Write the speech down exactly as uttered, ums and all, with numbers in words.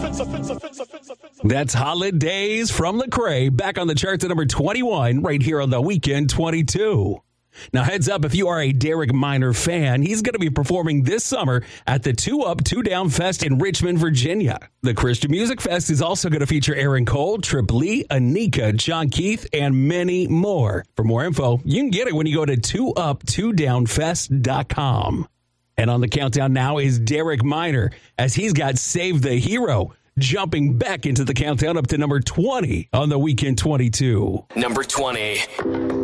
That's Holidays from Lecrae, back on the charts at number twenty-one, right here on the Weekend twenty-two. Now, heads up, if you are a Derek Minor fan, he's going to be performing this summer at the Two Up, Two Down Fest in Richmond, Virginia. The Christian Music Fest is also going to feature Aaron Cole, Trip Lee, Anika, John Keith, and many more. For more info, you can get it when you go to two up two down fest dot com. And on the countdown now is Derek Minor, as he's got Save the Hero, jumping back into the countdown up to number twenty on the Weekend twenty-two. Number twenty.